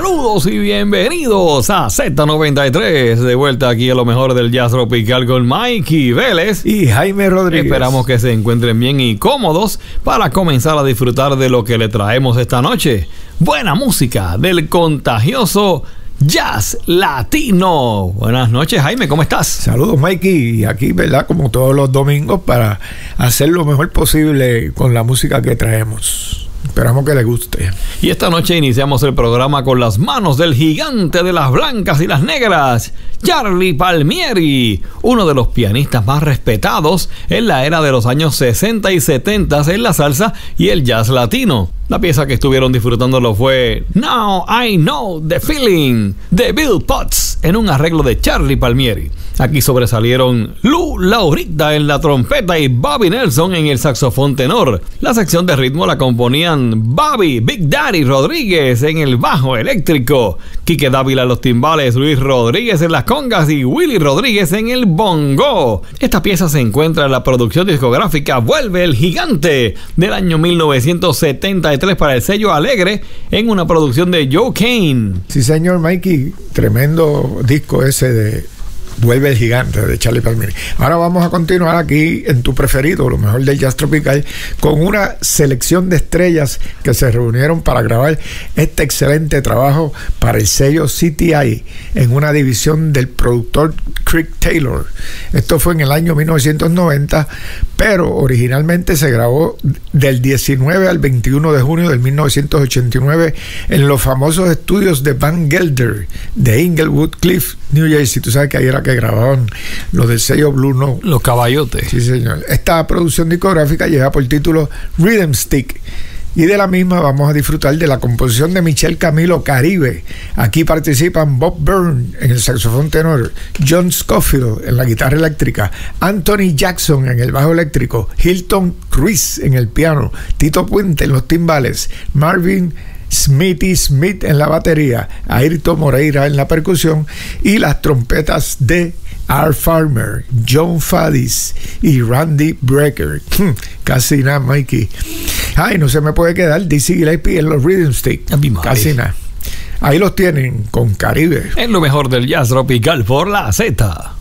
Saludos y bienvenidos a Z93. De vuelta aquí a lo mejor del jazz tropical con Mikey Vélez y Jaime Rodríguez. Esperamos que se encuentren bien y cómodos para comenzar a disfrutar de lo que le traemos esta noche. Buena música del contagioso Jazz Latino. Buenas noches, Jaime, ¿cómo estás? Saludos, Mikey. Y aquí, ¿verdad? Como todos los domingos, para hacer lo mejor posible con la música que traemos. Esperamos que les guste. Y esta noche iniciamos el programa con las manos del gigante de las blancas y las negras, Charlie Palmieri, uno de los pianistas más respetados en la era de los años 60 y 70 en la salsa y el jazz latino. La pieza que estuvieron disfrutándolo fue Now I Know the Feeling de Bill Potts en un arreglo de Charlie Palmieri. Aquí sobresalieron Lou Laurita en la trompeta y Bobby Nelson en el saxofón tenor. La sección de ritmo la componían Bobby Big Daddy Rodríguez en el bajo eléctrico, Quique Dávila en los timbales, Luis Rodríguez en las congas y Willy Rodríguez en el bongo. Esta pieza se encuentra en la producción discográfica Vuelve el Gigante del año 1973 para el sello Alegre en una producción de Joe Kane. Sí, señor, Mikey, tremendo disco ese de Vuelve el Gigante de Charlie Palmieri. Ahora vamos a continuar aquí en tu preferido, lo mejor del jazz tropical, con una selección de estrellas que se reunieron para grabar este excelente trabajo para el sello CTI en una división del productor Creek Taylor. Esto fue en el año 1990, pero originalmente se grabó del 19 al 21 de junio del 1989 en los famosos estudios de Van Gelder de Inglewood Cliff, New Jersey. Tú sabes que ahí era que grababan los del sello Blue Note. Los caballotes. Sí, señor. Esta producción discográfica lleva por título Rhythm Stick. Y de la misma vamos a disfrutar de la composición de Michel Camilo Caribe. Aquí participan Bob Byrne en el saxofón tenor, John Scofield en la guitarra eléctrica, Anthony Jackson en el bajo eléctrico, Hilton Ruiz en el piano, Tito Puente en los timbales, Marvin Smithy Smith en la batería, Ayrton Moreira en la percusión y las trompetas de Art Farmer, John Faddis y Randy Brecker. Casi nada, Mikey. Ay, no se me puede quedar Dizzy Gillespie en los Rhythm Stick. Casi nada. Ahí los tienen con Caribe. En lo mejor del jazz tropical por la Z.